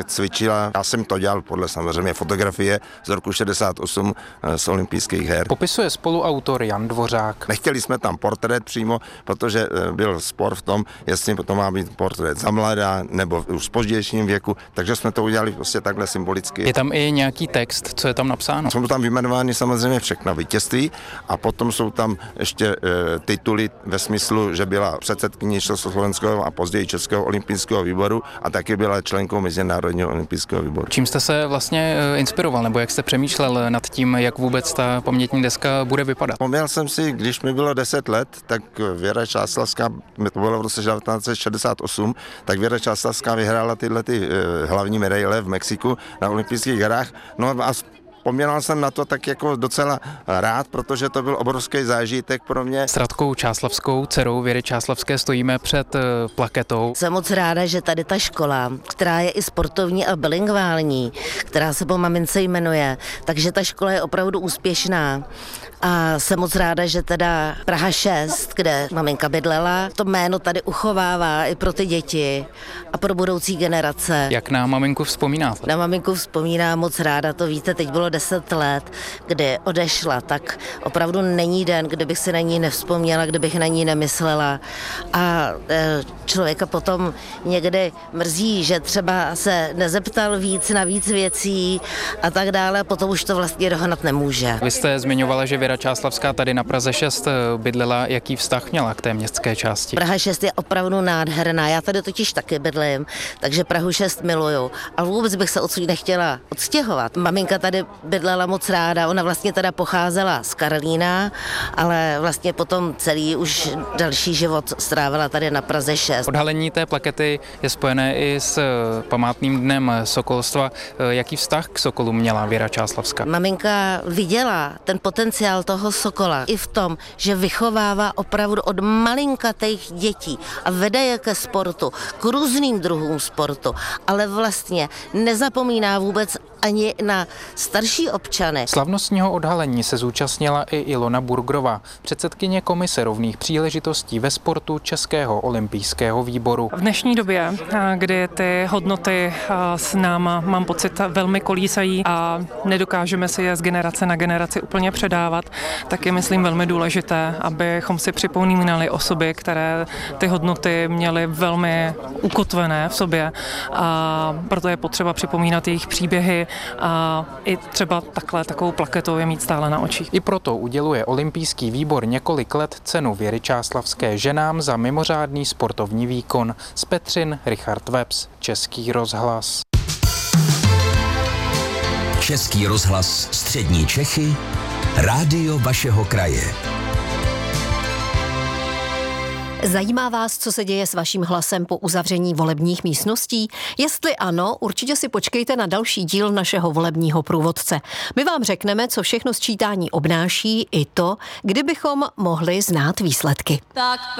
cvičila. Já jsem to dělal podle samozřejmě fotografie z roku 68 z olympijských her. Popisuje spoluautor Jan Dvořák. Nechtěli jsme tam portrét přímo, protože byl spor v tom, jestli to má být portrét za mladá nebo už v pozdějším věku, takže jsme to udělali prostě takhle symbolicky. Je tam i nějaký text, co je tam napsáno? Jsou tam vyjmenovány samozřejmě všechna vítězství a potom jsou tam ještě tituly ve smyslu, že byla předsedkyní Československého a později Českého olympijského výboru a taky byla členkou Mezinárodního olympijského výboru. Čím jste se vlastně inspiroval, nebo jak jste přemýšlel nad tím, jak vůbec ta pamětní deska bude vypadat? Vzpomněl jsem si, když mi bylo 10 let, tak Věra Čáslavská, to bylo v roce 1968, tak Věra Čáslavská vyhrála tyhle hlavní medaile v Mexiku na olympijských hrách. No a vzpomínal jsem na to tak jako docela rád, protože to byl obrovský zážitek pro mě. S Radkou Čáslavskou, dcerou Věry Čáslavské, stojíme před plaketou. Jsem moc ráda, že tady ta škola, která je i sportovní a bilingvální, která se po mamince jmenuje, takže ta škola je opravdu úspěšná. A jsem moc ráda, že teda Praha 6, kde maminka bydlela, to jméno tady uchovává i pro ty děti a pro budoucí generace. Jak na maminku vzpomínáte? Na maminku vzpomínám moc ráda, to víte, teď bylo 10 let, kdy odešla, tak opravdu není den, kdybych si na ní nevzpomněla, kdybych na ní nemyslela. A člověka potom někdy mrzí, že třeba se nezeptal víc na víc věcí a tak dále, a potom už to vlastně dohnat nemůže. Vy jste zmiňovala, že Věra Čáslavská tady na Praze 6 bydlela. Jaký vztah měla k té městské části? Praha 6 je opravdu nádherná, já tady totiž taky bydlím, takže Prahu 6 miluju. A vůbec bych se odsud nechtěla odstěhovat. Maminka tady bydlela moc ráda, ona vlastně teda pocházela z Karlína, ale vlastně potom celý už další život strávila tady na Praze 6. Odhalení té plakety je spojené i s památným dnem sokolstva. Jaký vztah k sokolům měla Věra Čáslavská? Maminka viděla ten potenciál toho sokola i v tom, že vychovává opravdu od malinkatých dětí a vede je ke sportu, k různým druhům sportu, ale vlastně nezapomíná vůbec ani na starší občany. Slavnostního odhalení se zúčastnila i Ilona Burgrová, předsedkyně komise rovných příležitostí ve sportu Českého olympijského výboru. V dnešní době, kdy ty hodnoty s náma, mám pocit, velmi kolísají a nedokážeme si je z generace na generaci úplně předávat, tak je, myslím, velmi důležité, abychom si připomínali osoby, které ty hodnoty měly velmi ukotvené v sobě, a proto je potřeba připomínat jejich příběhy a i třeba takovou plaketou je mít stále na očích. I proto uděluje olympijský výbor několik let cenu Věry Čáslavské ženám za mimořádný sportovní výkon. Z Petřin Richard Webs, Český rozhlas. Český rozhlas Střední Čechy, rádio vašeho kraje. Zajímá vás, co se děje s vaším hlasem po uzavření volebních místností? Jestli ano, určitě si počkejte na další díl našeho volebního průvodce. My vám řekneme, co všechno sčítání obnáší, i to, kdybychom mohli znát výsledky.